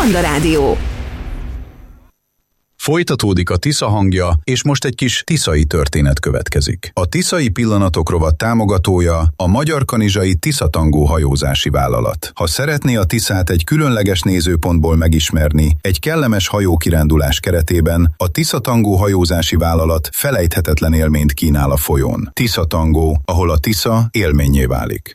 Panda Rádió. Folytatódik a Tisza hangja, és most egy kis tiszai történet következik. A Tiszai Pillanatok rovat támogatója a Magyar Kanizsai Tiszatangó hajózási vállalat. Ha szeretné a Tiszát egy különleges nézőpontból megismerni, egy kellemes hajókirándulás keretében a Tiszatangó hajózási vállalat felejthetetlen élményt kínál a folyón. Tiszatangó, ahol a Tisza élménnyé válik.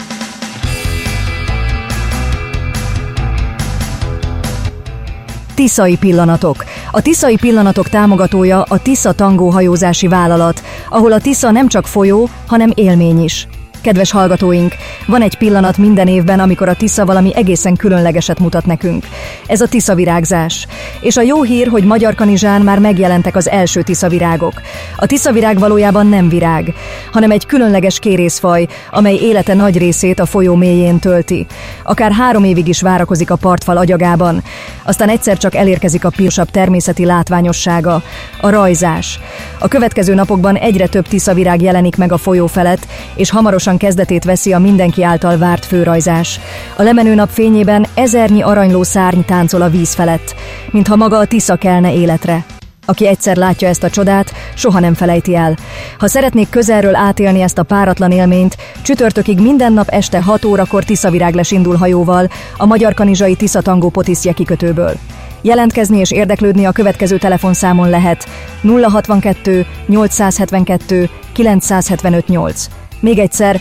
Tiszai Pillanatok. A Tiszai Pillanatok támogatója a Tiszatangó hajózási vállalat, ahol a Tisza nem csak folyó, hanem élmény is. Kedves hallgatóink, van egy pillanat minden évben, amikor a Tisza valami egészen különlegeset mutat nekünk. Ez a tiszavirágzás. És a jó hír, hogy Magyarkanizsán már megjelentek az első tiszavirágok. A tiszavirág valójában nem virág, hanem egy különleges kérészfaj, amely élete nagy részét a folyó mélyén tölti. Akár 3 évig is várakozik a partfal agyagában. Aztán egyszer csak elérkezik a pirosabb természeti látványossága, a rajzás. A következő napokban egyre több tiszavirág jelenik meg a folyó felett, és hamarosan kezdetét veszi a mindenki által várt főrajzás. A lemenő nap fényében ezernyi aranyló szárny táncol a víz felett, mintha maga a Tisza kelne életre. Aki egyszer látja ezt a csodát, soha nem felejti el. Ha szeretnék közelről átélni ezt a páratlan élményt, csütörtökig minden nap este 6 órakor tiszavirágles indul hajóval a Magyarkanizsai Tiszatangó Potisztje kikötőből. Jelentkezni és érdeklődni a következő telefonszámon lehet 062 872 975 8. Még egyszer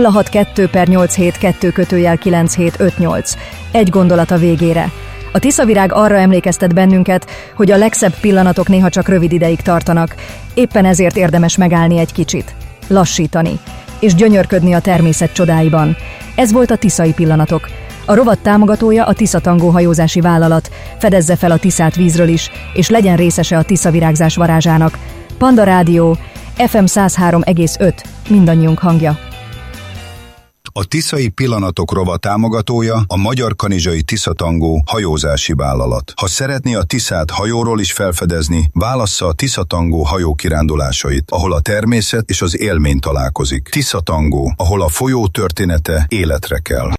062/872/9758. Egy gondolat a végére. A tiszavirág arra emlékeztet bennünket, hogy a legszebb pillanatok néha csak rövid ideig tartanak. Éppen ezért érdemes megállni egy kicsit, lassítani, és gyönyörködni a természet csodáiban. Ez volt a Tiszai Pillanatok. A rovat támogatója a Tiszatangó hajózási vállalat. Fedezze fel a Tiszát vízről is, és legyen részese a tiszavirágzás varázsának. Panda Rádió, FM 103,5, mindannyiunk hangja. A Tiszai Pillanatok rovat támogatója a Magyar Kanizsai Tiszatangó hajózási vállalat. Ha szeretné a Tiszát hajóról is felfedezni, válassza a Tiszatangó hajókirándulásait, ahol a természet és az élmény találkozik. Tiszatangó, ahol a folyó története életre kell.